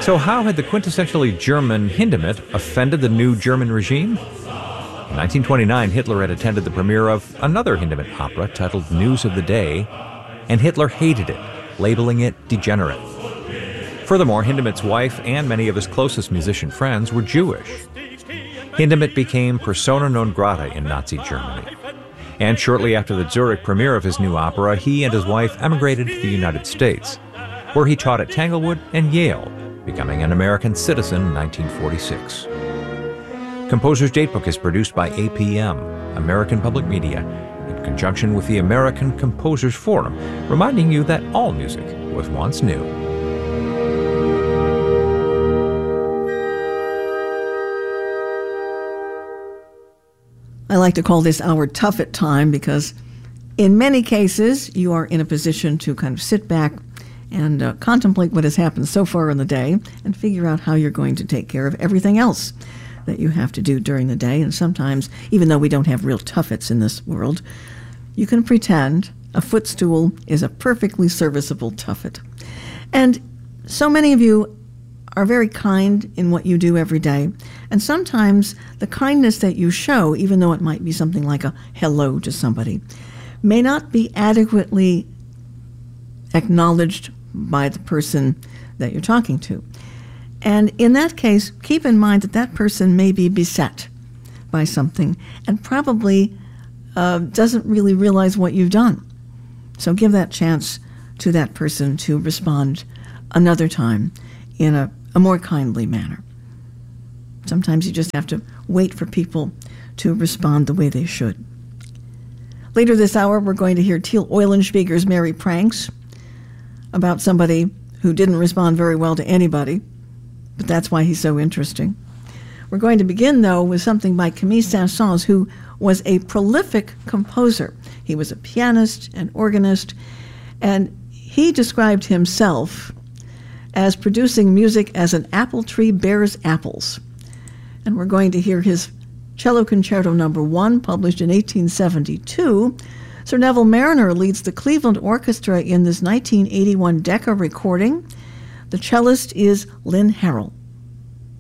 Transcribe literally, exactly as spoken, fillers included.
So how had the quintessentially German Hindemith offended the new German regime? In nineteen twenty-nine, Hitler had attended the premiere of another Hindemith opera titled News of the Day, and Hitler hated it, labeling it degenerate. Furthermore, Hindemith's wife and many of his closest musician friends were Jewish. Hindemith became persona non grata in Nazi Germany. And shortly after the Zurich premiere of his new opera, he and his wife emigrated to the United States, where he taught at Tanglewood and Yale, becoming an American citizen in nineteen forty-six. Composer's Datebook is produced by A P M, American Public Media, in conjunction with the American Composers Forum, reminding you that all music was once new. I like to call this our Tough It time because in many cases you are in a position to kind of sit back and uh, contemplate what has happened so far in the day and figure out how you're going to take care of everything else that you have to do during the day. And sometimes, even though we don't have real Tuffets in this world, you can pretend a footstool is a perfectly serviceable Tuffet. And so many of you are very kind in what you do every day. And sometimes the kindness that you show, even though it might be something like a hello to somebody, may not be adequately acknowledged by the person that you're talking to. And in that case, keep in mind that that person may be beset by something and probably uh, doesn't really realize what you've done. So give that chance to that person to respond another time in a, a more kindly manner. Sometimes you just have to wait for people to respond the way they should. Later this hour, we're going to hear Teal Eulenspieger's Merry Pranks about somebody who didn't respond very well to anybody, but that's why he's so interesting. We're going to begin, though, with something by Camille Saint-Saëns, who was a prolific composer. He was a pianist and organist, and he described himself as producing music as an apple tree bears apples. And we're going to hear his Cello Concerto Number One, published in eighteen seventy-two. Sir Neville Marriner leads the Cleveland Orchestra in this nineteen eighty-one Decca recording. The cellist is Lynn Harrell.